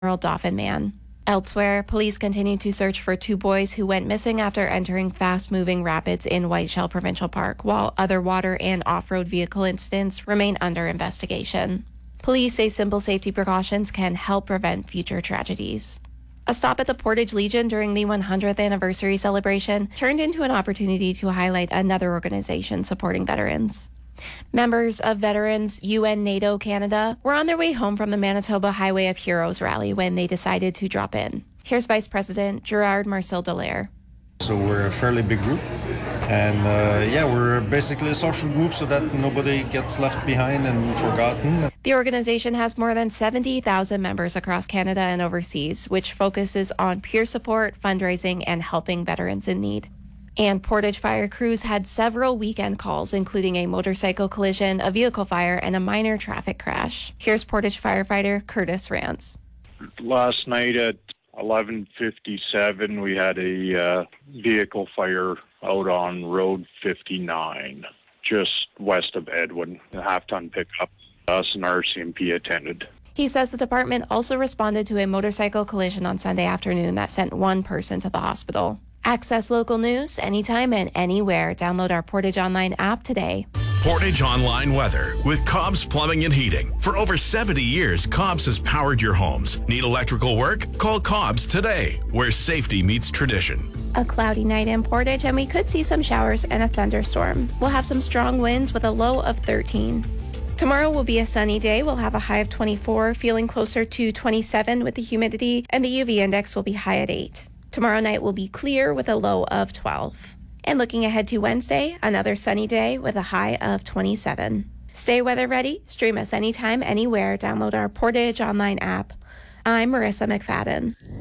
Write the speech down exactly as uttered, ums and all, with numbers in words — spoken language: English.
Earl Dauphin Man. Elsewhere, police continue to search for two boys who went missing after entering fast-moving rapids in Whiteshell Provincial Park, while other water and off-road vehicle incidents remain under investigation. Police say simple safety precautions can help prevent future tragedies. A stop at the Portage Legion during the one hundredth anniversary celebration turned into an opportunity to highlight another organization supporting veterans. Members of Veterans U N NATO Canada were on their way home from the Manitoba Highway of Heroes rally when they decided to drop in. Here's Vice President Gerard Marcel Dallaire. So we're a fairly big group, and uh, yeah, we're basically a social group so that nobody gets left behind and forgotten. The organization has more than seventy thousand members across Canada and overseas, which focuses on peer support, fundraising, and helping veterans in need. And Portage fire crews had several weekend calls, including a motorcycle collision, a vehicle fire, and a minor traffic crash. Here's Portage firefighter Curtis Rance. Last night at eleven fifty-seven, we had a uh, vehicle fire out on Road fifty-nine, just west of Edwin, a half-ton pickup. Us and R C M P attended. He says the department also responded to a motorcycle collision on Sunday afternoon that sent one person to the hospital. Access local news anytime and anywhere. Download our Portage Online app today. Portage Online weather with Cobb's Plumbing and Heating. For over seventy years, Cobb's has powered your homes. Need electrical work? Call Cobb's today, where safety meets tradition. A cloudy night in Portage, and we could see some showers and a thunderstorm. We'll have some strong winds with a low of thirteen. Tomorrow will be a sunny day. We'll have a high of twenty-four, feeling closer to twenty-seven with the humidity, and the U V index will be high at eight. Tomorrow night will be clear with a low of twelve. And looking ahead to Wednesday, another sunny day with a high of twenty-seven. Stay weather ready. Stream us anytime, anywhere. Download our Portage Online app. I'm Marissa McFadden.